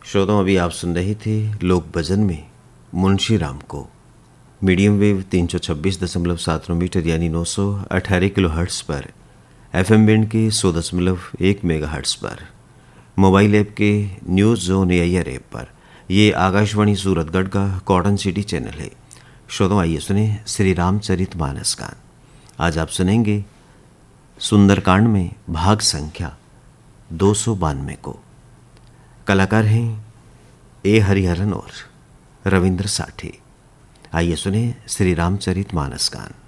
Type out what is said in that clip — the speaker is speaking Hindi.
श्रोताओं, अभी आप सुन रहे थे लोक भजन में मुंशी राम को। मीडियम वेव 326.7 मीटर यानी 918 किलो हर्ट्स पर, एफएम बैंड के 100.1 मेगा हर्ट्स पर, मोबाइल ऐप के न्यूज़ जोन एआईआर ऐप पर। ये आकाशवाणी सूरतगढ़ का कॉटन सिटी चैनल है। श्रोताओं, आइए सुने श्री रामचरितमानस गान। आज आप सुनेंगे सुंदरकांड में भाग संख्या 292 को। कलाकार हैं ए हरिहरन और रविंद्र साठे। आइए सुने श्री रामचरितमानस गान।